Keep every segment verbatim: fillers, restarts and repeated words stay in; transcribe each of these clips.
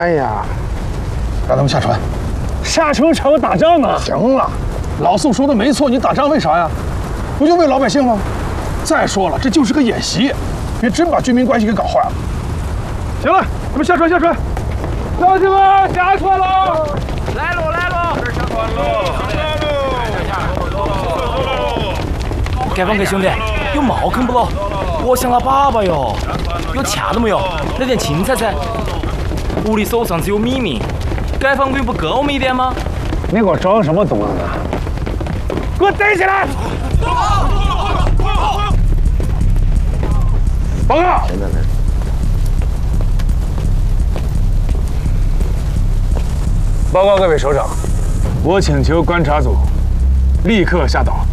哎呀， 让他们下船。 下船朝打仗呢？ 行了，老宋说的没错，你打仗为啥呀？不就为老百姓吗？再说了，这就是个演习，别真把军民关系给搞坏了。行了，咱们下船，下船。乡亲们，下船喽！ 来喽，来喽！这下船喽！来喽！ 解放哥兄弟，有茅坑不咯？我想拉粑粑哟，有钱了没有？来点青菜噻。屋里手上只有米米，解放军不给我们一点吗？ 你给我装什么东西？给我逮起来！报告！报告各位首长，我请求观察组立刻下岛。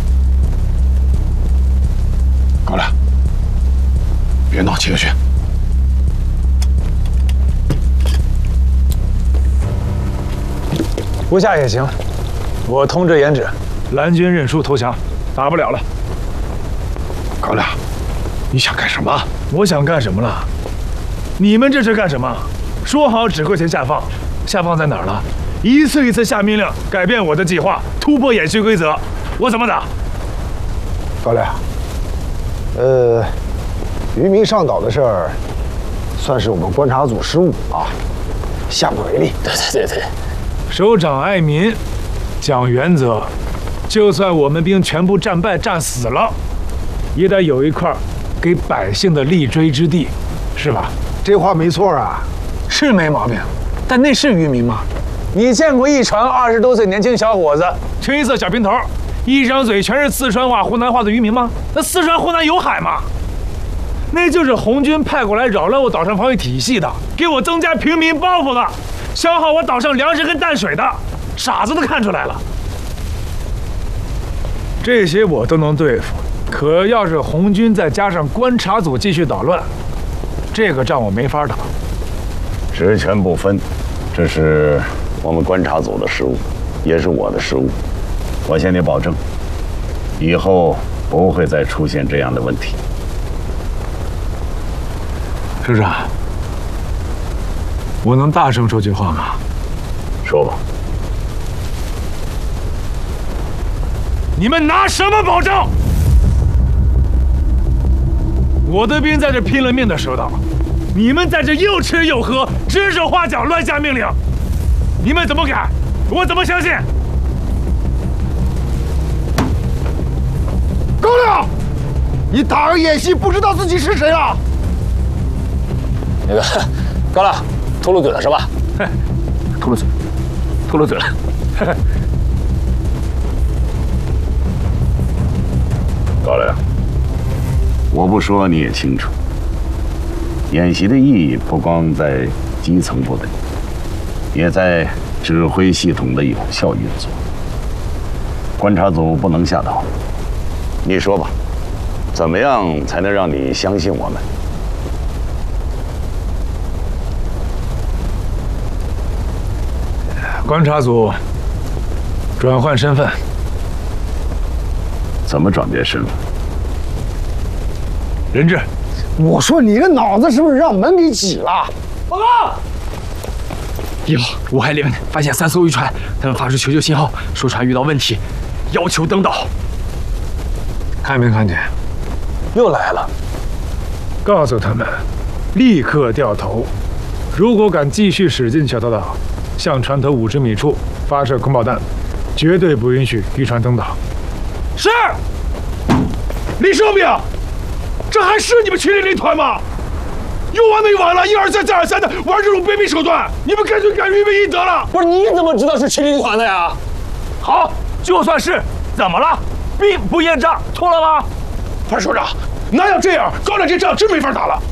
高亮，别闹，起个去。 不下也行，我通知严指，蓝军认输投降，打不了了。 高亮，你想干什么？ 我想干什么了？你们这是干什么？说好指挥前下放，下放在哪儿了？一次一次下命令，改变我的计划，突破演习规则，我怎么打？ 高亮，呃，渔民上岛的事儿，算是我们观察组失误啊，下不为例。 对对对对， 首长爱民，讲原则，就算我们兵全部战败战死了，也得有一块给百姓的立锥之地，是吧？ 这话没错啊， 是没毛病，但那是渔民吗？你见过一船二十多岁年轻小伙子，青一色小平头，一张嘴全是四川话、湖南话的渔民吗？那四川、湖南有海吗？那就是红军派过来扰乱我岛上防御体系的，给我增加平民报复的，消耗我岛上粮食跟淡水的，傻子都看出来了。这些我都能对付，可要是红军再加上观察组继续捣乱，这个仗我没法打。 职权不分，这是我们观察组的失误，也是我的失误。我向你保证，以后不会再出现这样的问题。 首长，我能大声说句话吗？ 说吧。 你们拿什么保证？我的兵在这拼了命的守岛，你们在这又吃又喝，指手画脚，乱下命令，你们怎么改？我怎么相信？ 高亮，你打个演习不知道自己是谁啊？ 那个高亮，秃噜嘴了是吧？ 秃噜嘴，秃噜嘴了。 高亮，我不说你也清楚，演习的意义不光在基层部队，也在指挥系统的有效运作。观察组不能下岛，你说吧，怎么样才能让你相信我们？ 观察组转换身份。 怎么转变身份？ 人质， 我说你这脑子是不是让门给挤了？ 报告！哟，吴海岭发现三艘渔船，他们发出求救信号，说船遇到问题，要求登岛。 看没看见？又来了。告诉他们，立刻掉头。如果敢继续驶进小桃岛，向船头五十米处发射空爆弹，绝对不允许渔船登岛。是。李胜兵，这还是你们麒麟军团吗？有完没完了？一而再，再而三的玩这种卑鄙手段，你们干脆改于为一得了。 不是，你怎么知道是麒麟军团的呀？ 好，就算是，怎么了？兵不厌诈，错了吗？潘首长，那要这样，高亮这仗真没法打了。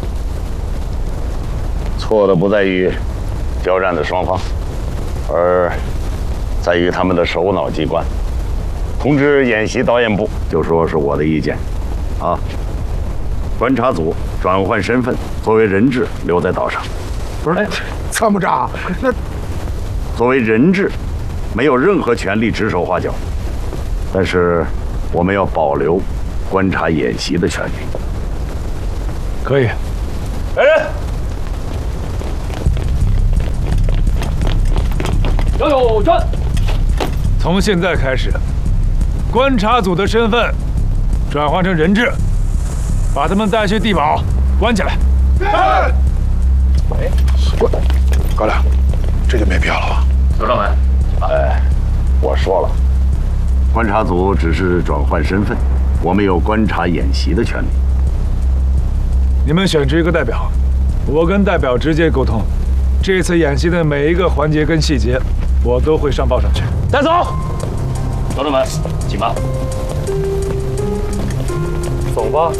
错的不在于交战的双方，而在于他们的首脑机关。通知演习导演部，就说是我的意见，啊，观察组转换身份，作为人质留在岛上。 不是，参谋长，那作为人质，没有任何权利指手画脚，但是我们要保留观察演习的权利。 可以。 来人！ 要有战。 从现在开始，观察组的身份转换成人质，把他们带去地堡关起来。 哎，我高粱，这就没必要了吧？ 首长们， 哎，我说了，观察组只是转换身份，我们有观察演习的权利。 你们选出一个代表，我跟代表直接沟通。这次演习的每一个环节跟细节，我都会上报上去。 带走。首长们，请吧。走吧。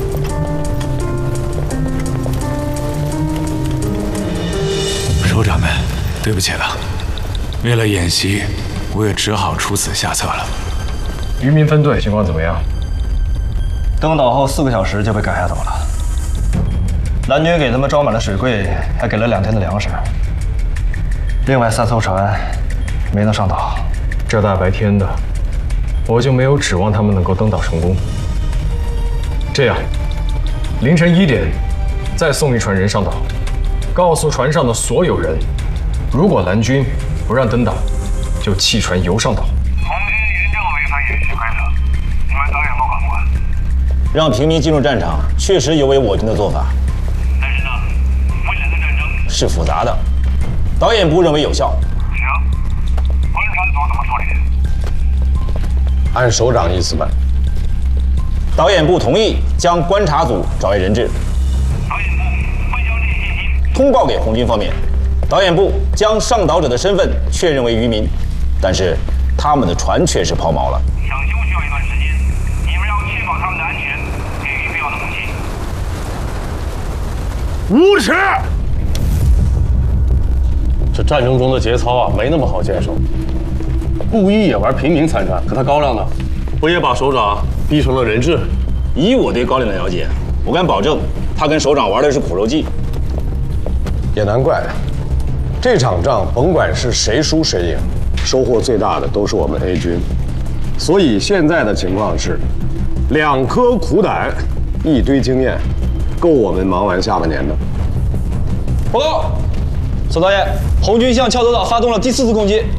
首长们，对不起了，为了演习，我也只好出此下策了。 渔民分队情况怎么样？ 登岛后四个小时就被赶下岛了。蓝军给他们装满了水柜，还给了两天的粮食。另外三艘船没能上岛。 这大白天的，我就没有指望他们能够登岛成功。这样，凌晨一点再送一船人上岛，告诉船上的所有人，如果蓝军不让登岛，就弃船游上岛。 红军严正违反演习规则，你们导演部管不管？ 让平民进入战场，确实有违我军的做法。 但是呢，复杂的战争是复杂的，导演部认为有效。 行，观察组怎么处理？ 按首长意思办。 导演部同意将观察组转为人质。 导演部会将这一信息通报给红军方面。导演部将上岛者的身份确认为渔民，但是他们的船却是抛锚了。 抢修需要一段时间，你们要确保他们的安全，给予必要的武器。 无耻！ 这战争中的节操啊，没那么好坚守。布衣也玩平民参战，可他高粱呢，不也把首长逼成了人质？ 以我对高粱的了解，我敢保证，他跟首长玩的是苦肉计。 也难怪，这场仗甭管是谁输谁赢，收获最大的都是我们 A 军。所以现在的情况是，两颗苦胆，一堆经验，够我们忙完下半年的。 报告，总导演，红军向翘头岛发动了第四次攻击，